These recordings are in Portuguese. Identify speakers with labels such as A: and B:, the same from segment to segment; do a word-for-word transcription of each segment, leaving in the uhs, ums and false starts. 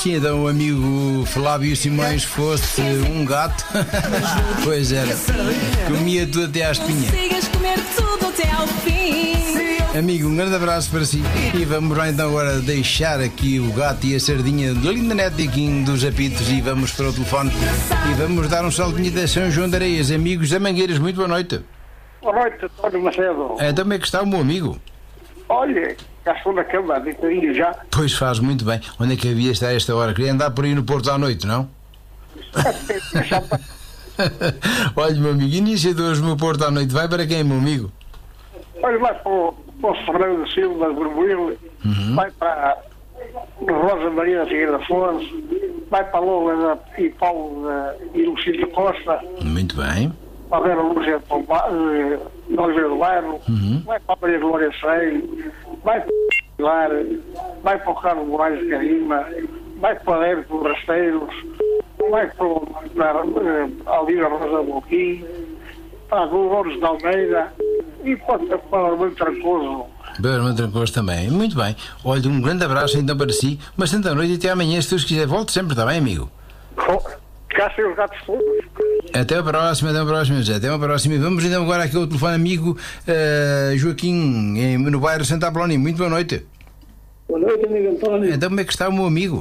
A: Se então o amigo Flávio Simões fosse um gato, pois era, comia tudo até à espinha.
B: Comer tudo até ao fim.
A: Amigo, um grande abraço para si. E vamos lá então agora deixar aqui o gato e a sardinha de linda neta aqui dos apitos e vamos para o telefone e vamos dar um saltinho de São João de Areias. Amigos da Mangueiras, muito boa noite.
C: Boa noite, António Macedo.
A: Então como é que está o meu amigo?
C: Olha, já estou na cama, deitadinho já.
A: Pois faz muito bem. Onde é que havia estar a esta hora? Queria andar por aí no Porto à noite, não? Olha, meu amigo, iniciadores no Porto à noite, vai para quem, meu amigo?
C: Olha, vai para o, para o Fernando Silva de Borbulho, uhum. Vai para a Rosa Maria da Figueira Afonso, vai para a Lola da, e Paulo da, e Lucílio Costa.
A: Muito bem.
C: Para a Vera Lúcia de Oliveira do Bairro, uhum. Vai para a Maria Glória Freire, vai para o Pilar, vai para o Carlos Moraes de Carima, vai para o Adérito Rasteiros, vai para a Alvira Rosa Boquim, para a Dolores de Almeida e para, para o Armando Trancoso.
A: Bem, Armando Trancoso também. Muito bem. Olha, um grande abraço então para si. Uma santa noite e até amanhã, se Deus quiser. Volte sempre, está bem, amigo?
C: Oh, cá sei os gatos todos.
A: Até a próxima, até a próxima, José. Até a próxima. Vamos então agora aqui ao telefone amigo uh, Joaquim, em, no bairro Santa Apolónia. Muito boa noite.
D: Boa noite, amigo António.
A: Então como é que está o meu amigo?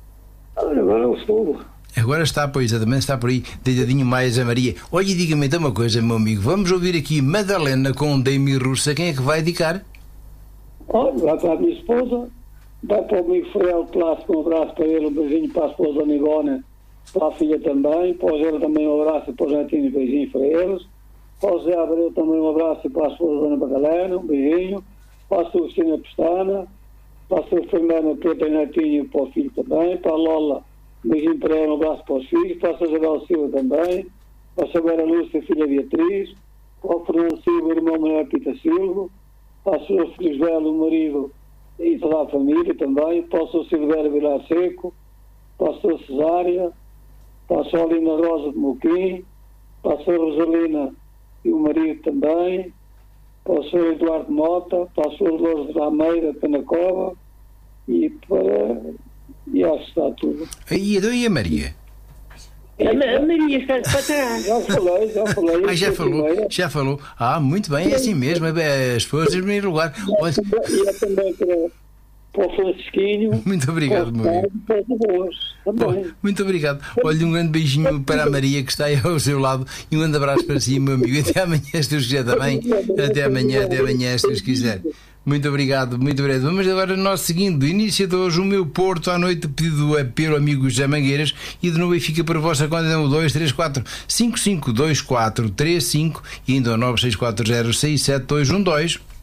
D: Agora eu estou.
A: Agora está, pois, exatamente, está por aí, deitadinho mais a Maria. Olha, diga-me então uma coisa, meu amigo. Vamos ouvir aqui Madalena com Demi Russa. Quem é que vai dedicar?
D: Olha, vai para a minha esposa, vai para o amigo Frel Clássico, um abraço para ele, um beijinho para a esposa Amigona, para a filha também, para o Zé também um abraço, para o Jantinho, um beijinho para eles, para o Zé Abreu também um abraço, para a esposa Dona Madalena, um beijinho, para a sua Cristina Pestana, para a sua Fernanda Preta Netinho, para o filho também, para a Lola, um beijinho para ela, um abraço para os filhos, para a Isabel Silva também, para a Sabeira Lúcia, filha Beatriz, para o Fernando Silva, o irmão Manuel Pita Silva, para a sua Felisbela, o marido e toda a família também, para a sua Silveira Vilar Seco, para a sua Cesária, para a sua Alina Rosa de Moquim, para a sua Rosalina e o marido também, para o senhor Eduardo Mota, para a sua Dolores de Almeida, Penacova e para... e acho que está tudo.
A: E a Dona Maria?
D: A, a Maria está para trás. Já falei, já falei.
A: Ah, já falou, já falou. Ah, muito bem, é assim mesmo, é as esposas em primeiro lugar. Olha...
D: E é também para, para o Francisquinho.
A: Muito obrigado, meu amigo.
D: Para o Boas, também.
A: Muito obrigado. Olha, um grande beijinho para a Maria que está aí ao seu lado e um grande abraço para si, meu amigo. Até amanhã, se Deus quiser também. Até amanhã, até amanhã, se Deus quiser. Muito obrigado, muito obrigado. Vamos agora ao nosso seguinte, do início de hoje, o meu Porto à noite, pedido é pelo amigo José Mangueiras e de novo fica para a vossa conta, é o dois três quatro cinco cinco dois quatro três cinco e ainda o nove seis quatro zero seis sete dois um dois.